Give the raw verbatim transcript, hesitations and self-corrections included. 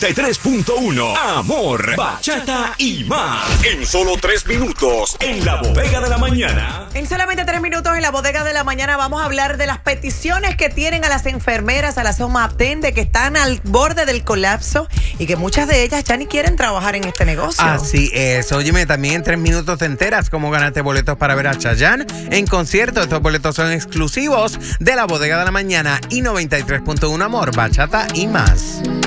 tres punto uno. Amor, bachata y más. En solo tres minutos, en la bodega de la mañana. En solamente tres minutos en la bodega de la mañana vamos a hablar de las peticiones que tienen a las enfermeras, a las home attendants que están al borde del colapso y que muchas de ellas ya ni quieren trabajar en este negocio. Así es. Óyeme, también en tres minutos te enteras cómo ganaste boletos para ver a Chayanne en concierto. Estos boletos son exclusivos de la bodega de la mañana y noventa y tres punto uno Amor, bachata y más.